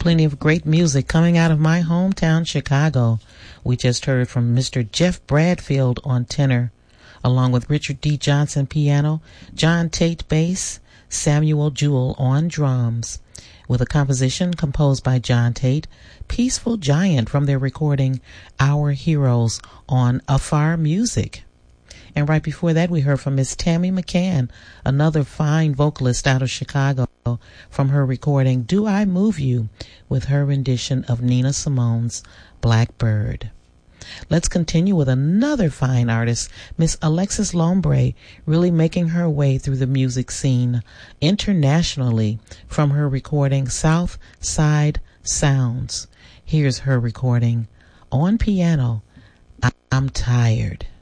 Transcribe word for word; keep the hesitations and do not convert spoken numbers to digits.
Plenty of great music coming out of my hometown, Chicago. We just heard from Mister Jeff Bradfield on tenor, along with Richard D. Johnson piano, John Tate bass, Samuel Jewell on drums, with a composition composed by John Tate, Peaceful Giant, from their recording Our Heroes on Afar Music. And right before that, we heard from Miss Tammy McCann, another fine vocalist out of Chicago, from her recording Do I Move You, with her rendition of Nina Simone's Blackbird. Let's continue with another fine artist, Miss Alexis Lombre, really making her way through the music scene internationally from her recording South Side Sounds. Here's her recording on piano, I'm Tired.